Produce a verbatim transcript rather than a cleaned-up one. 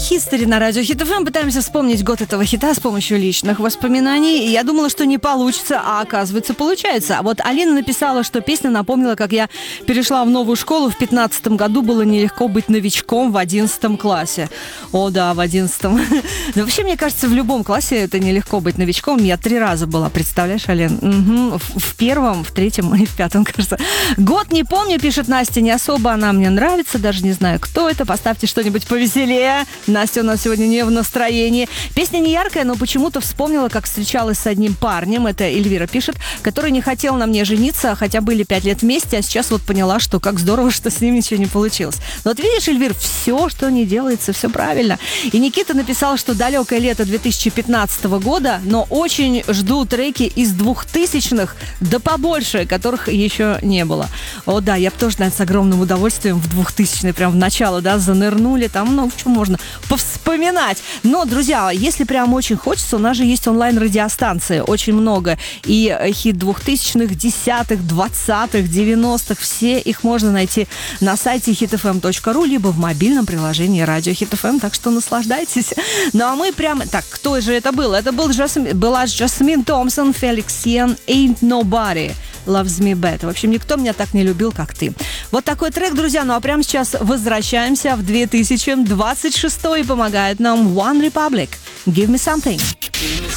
Хистори на радио Хит эф эм. Пытаемся вспомнить год этого хита с помощью личных воспоминаний. И я думала, что не получится, а оказывается, получается. А вот Алина написала, что песня напомнила, как я перешла в новую школу. В пятнадцатом году было нелегко быть новичком в одиннадцатом классе. О, да, в одиннадцатом. Но вообще, мне кажется, в любом классе это нелегко быть новичком. Я три раза была, представляешь, Алин? Угу. В, в первом, в третьем и в пятом, кажется. Год не помню, пишет Настя, не особо она мне нравится, даже не знаю, кто это. Поставьте что-нибудь повеселее. Настя у нас сегодня не в настроении. Песня не яркая, но почему-то вспомнила, как встречалась с одним парнем, это Эльвира пишет, который не хотел на мне жениться, хотя были пять лет вместе, а сейчас вот поняла, что как здорово, что с ним ничего не получилось. Но вот видишь, Эльвир, все, что не делается, все правильно. И Никита написал, что далекое лето две тысячи пятнадцатого года, но очень жду треки из двухтысячных, да побольше, которых еще не было. О, да, я бы тоже, наверное, с огромным удовольствием в двухтысячные, прям в начало, да, занырнули, там, ну, что можно повспоминать. Но, друзья, если прям очень хочется, у нас же есть онлайн-радиостанции, очень много. И хит двухтысячных, десятых, двадцатых, девяностых, все их можно найти на сайте хит эф эм точка ру, либо в мобильном приложении радио Хит эф эм, так что наслаждайтесь. Ну, а мы прям... Так, кто же это был? Это был Джасми... была Жасмин Томпсон, Феликс Йен, Ain't Nobody Loves Me Better. В общем, никто меня так не любил, как ты. Вот такой трек, друзья. Ну, а прямо сейчас возвращаемся в две тысячи двадцать шестой и помогает нам One Republic. Give me something. Give me